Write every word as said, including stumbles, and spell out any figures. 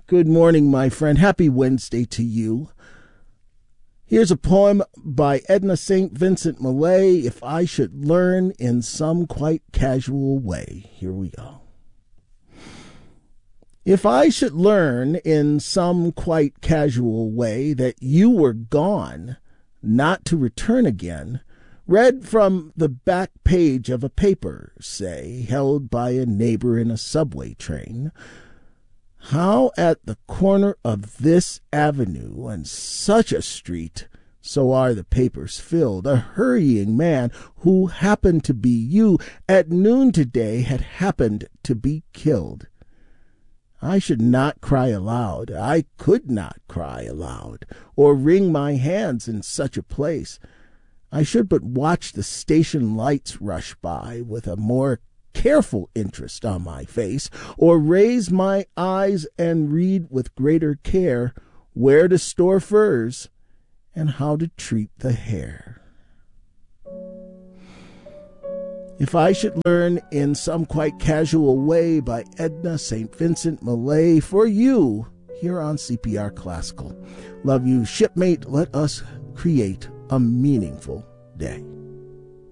Good morning, my friend. Happy Wednesday to you. Here's a poem by Edna Saint Vincent Millay, If I Should Learn in Some Quite Casual Way. Here we go. If I should learn in some quite casual way that you were gone, not to return again, read from the back page of a paper, say, held by a neighbor in a subway train, how at the corner of this avenue and such a street, so are the papers filled, a hurrying man who happened to be you at noon today had happened to be killed. I should not cry aloud, I could not cry aloud, or wring my hands in such a place. I should but watch the station lights rush by with a more careful interest on my face, or raise my eyes and read with greater care where to store furs and how to treat the hair. If I Should Learn in Some Quite Casual Way by Edna Saint Vincent Millay, for you here on C P R Classical. Love you, shipmate. Let us create a meaningful day.